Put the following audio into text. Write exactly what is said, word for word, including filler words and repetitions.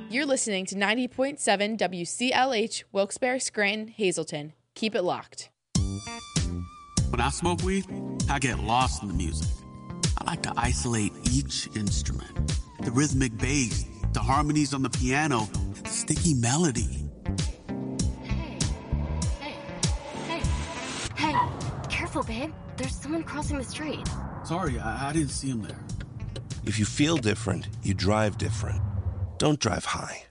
You're listening to ninety point seven W C L H, Wilkes-Barre, Scranton, Hazleton. Keep it locked. When I smoke weed, I get lost in the music. I like to isolate each instrument. The rhythmic bass, the harmonies on the piano, the sticky melody. Hey, hey, hey, hey, careful, babe. There's someone crossing the street. Sorry, I, I didn't see him there. If you feel different, you drive different. Don't drive high.